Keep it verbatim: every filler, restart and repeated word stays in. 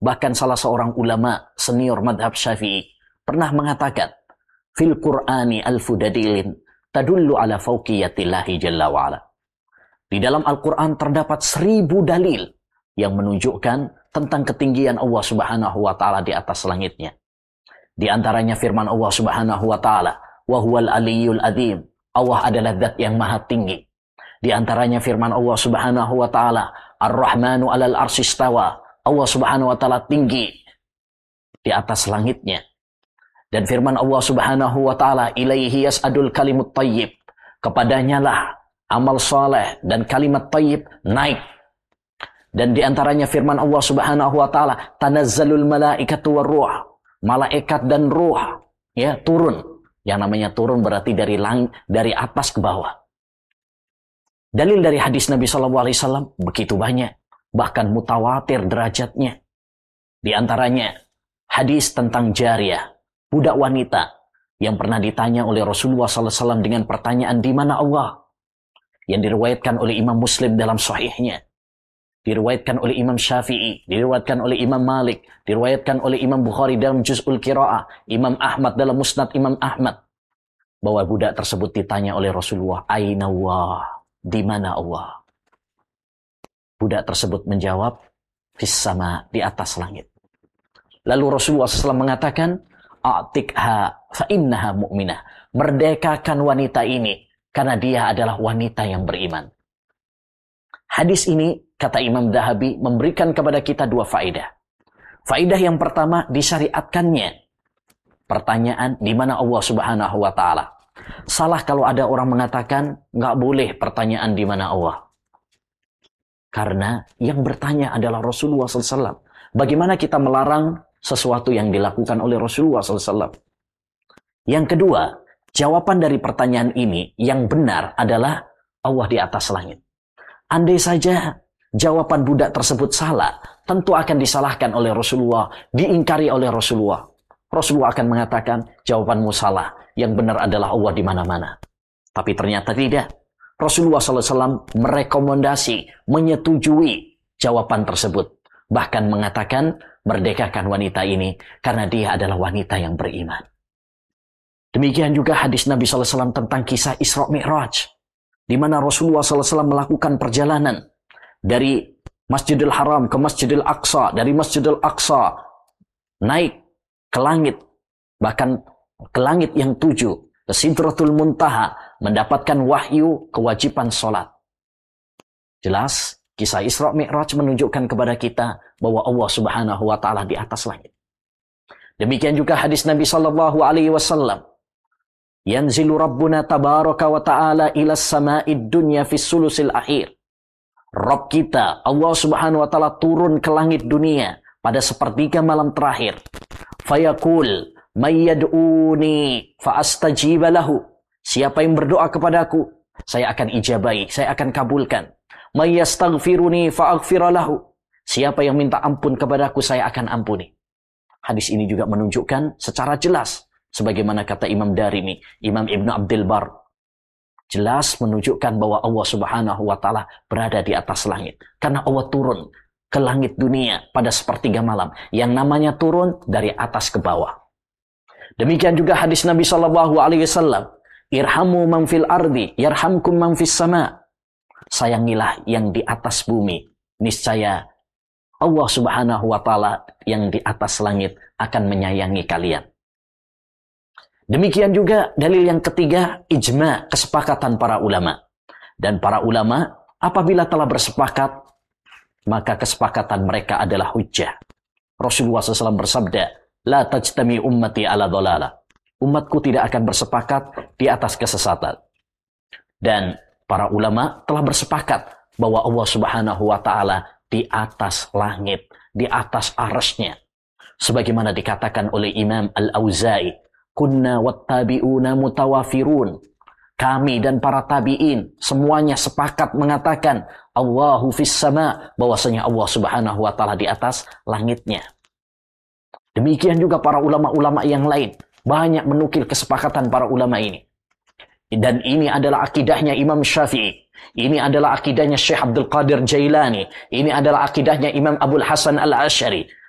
Bahkan salah seorang ulama senior madhab Syafi'i pernah mengatakan, fil Qur'ani alfu dadilin tadullu ala fauqiyatillahi jalla wa'ala. Di dalam Al-Quran terdapat seribu dalil yang menunjukkan tentang ketinggian Allah Subhanahu wa Ta'ala di atas langitnya. Di antaranya firman Allah Subhanahu wa Ta'ala, wa huwal aliyyul adzim. Allah adalah zat yang maha tinggi. Di antaranya firman Allah Subhanahu wa Ta'ala, Ar-Rahmanu 'alal arsy istawa. Allah Subhanahu wa Ta'ala tinggi di atas langitnya. Dan firman Allah Subhanahu wa Ta'ala, ilaihi yas'adul kalimut thayyib. Kepadanya lah amal saleh dan kalimat thayyib naik. Dan di antaranya firman Allah Subhanahu wa Ta'ala, tanazzalul malaikatu warruh. Malaikat dan ruh ya turun. Yang namanya turun berarti dari lang dari atas ke bawah. Dalil dari hadis Nabi shallallahu alaihi wasallam begitu banyak, bahkan mutawatir derajatnya. Di antaranya hadis tentang jariyah, budak wanita yang pernah ditanya oleh Rasulullah shallallahu alaihi wasallam dengan pertanyaan di mana Allah, yang diriwayatkan oleh Imam Muslim dalam sahihnya, diriwayatkan oleh Imam Syafi'i, diriwayatkan oleh Imam Malik, diriwayatkan oleh Imam Bukhari dalam Juz'ul Qira'ah, Imam Ahmad dalam Musnad Imam Ahmad, bahwa budak tersebut ditanya oleh Rasulullah, Aina Allah, di mana Allah? Budak tersebut menjawab, fis sama, di atas langit. Lalu Rasulullah shallallahu alaihi wasallam mengatakan, a'tikha fa innaha mu'minah. Merdekakan wanita ini karena dia adalah wanita yang beriman. Hadis ini, kata Imam Dhahabi, memberikan kepada kita dua faedah. Faedah yang pertama, disyariatkannya pertanyaan di mana Allah Subhanahu wa Ta'ala. Salah kalau ada orang mengatakan nggak boleh pertanyaan di mana Allah. Karena yang bertanya adalah Rasulullah shallallahu alaihi wasallam. Bagaimana kita melarang sesuatu yang dilakukan oleh Rasulullah shallallahu alaihi wasallam? Yang kedua, jawaban dari pertanyaan ini yang benar adalah Allah di atas langit. Andai saja jawaban budak tersebut salah, tentu akan disalahkan oleh Rasulullah, diingkari oleh Rasulullah. Rasulullah akan mengatakan, jawabanmu salah, yang benar adalah Allah di mana-mana. Tapi ternyata tidak. Rasulullah shallallahu alaihi wasallam merekomendasi, menyetujui jawaban tersebut. Bahkan mengatakan, merdekakan wanita ini karena dia adalah wanita yang beriman. Demikian juga hadis Nabi shallallahu alaihi wasallam tentang kisah Isra Mi'raj, di mana Rasulullah shallallahu alaihi wasallam melakukan perjalanan dari Masjidil Haram ke Masjidil Aqsa, dari Masjidil Aqsa naik ke langit, bahkan ke langit yang tujuh, ke Sidratul Muntaha, mendapatkan wahyu kewajiban sholat. Jelas, kisah Isra Mi'raj menunjukkan kepada kita bahwa Allah Subhanahu wa Ta'ala di atas langit. Demikian juga hadis Nabi sallallahu alaihi wasallam, yanzilu Rabbuna tabaraka wa ta'ala ila sama'id dunya fis sulusil akhir. Rabb kita, Allah Subhanahu wa Ta'ala turun ke langit dunia pada sepertiga malam terakhir. Fayaqul may yad'uni fa astajiba lahu. Siapa yang berdoa kepadaku, saya akan ijabai, saya akan kabulkan. May yastaghfiruni fa aghfira lahu. Siapa yang minta ampun kepadaku, saya akan ampuni. Hadis ini juga menunjukkan secara jelas, sebagaimana kata Imam Darimi, Imam Ibnu Abdul Bar, jelas menunjukkan bahwa Allah Subhanahu wa Ta'ala berada di atas langit. Karena Allah turun ke langit dunia pada sepertiga malam. Yang namanya turun dari atas ke bawah. Demikian juga hadis Nabi sallallahu alaihi wasallam, irhamu man fil ardi yarhamkum man fis sama. Sayangilah yang di atas bumi, niscaya Allah Subhanahu wa Ta'ala yang di atas langit akan menyayangi kalian. Demikian juga dalil yang ketiga, ijma, kesepakatan para ulama. Dan para ulama apabila telah bersepakat, maka kesepakatan mereka adalah hujjah. Rasulullah shallallahu alaihi wasallam bersabda, la tajtami ummati ala dhalala. Umatku tidak akan bersepakat di atas kesesatan. Dan para ulama telah bersepakat bahwa Allah Subhanahu wa Ta'ala di atas langit, di atas arasnya. Sebagaimana dikatakan oleh Imam Al-Auza'i, kunna wattabi'una mutawafirun. Kami dan para tabi'in semuanya sepakat mengatakan Allahu fis sama, bahwasanya Allah Subhanahu wa Ta'ala di atas langitnya. Demikian juga para ulama-ulama yang lain banyak menukil kesepakatan para ulama ini. Dan ini adalah akidahnya Imam Syafi'i. Ini adalah akidahnya Syekh Abdul Qadir Jailani. Ini adalah akidahnya Imam Abul Hasan Al-Asy'ari.